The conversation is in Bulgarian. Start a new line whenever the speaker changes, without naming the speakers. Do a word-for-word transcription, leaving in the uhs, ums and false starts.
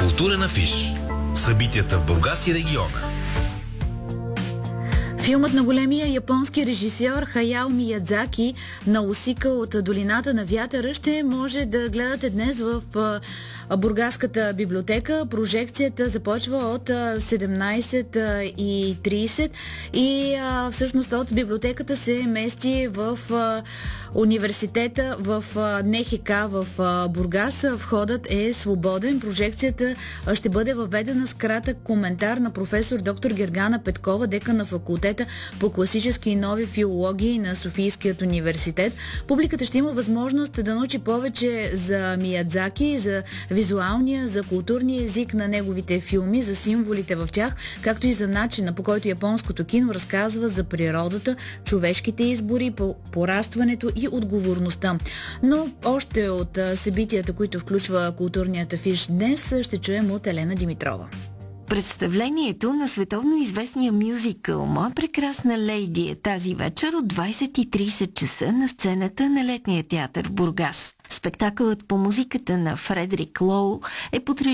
Културен афиш. Събитията в Бургас и региона.
Филмът на големия японски режисьор Хаяо Миядзаки "Наусика от долината на вятъра" ще може да гледате днес в Бургаската библиотека. Прожекцията започва от седемнайсет и трийсет и а, всъщност от библиотеката се мести в а, университета в а, НХК в а, Бургас. Входът е свободен. Прожекцията а, ще бъде въведена с кратък коментар на професор доктор Гергана Петкова, декан на факултета по класически и нови филологии на Софийският университет. Публиката ще има възможност да научи повече за Миядзаки, за визуалния, за културния език на неговите филми, за символите в тях, както и за начина, по който японското кино разказва за природата, човешките избори, порастването и отговорността. Но още от събитията, които включва културният афиш днес, ще чуем от Елена Димитрова.
Представлението на световно известния мюзикъл "Моя прекрасна лейди" е тази вечер от двайсет и трийсет часа на сцената на Летния театър в Бургас. Спектакълът по музиката на Фредерик Лоул е под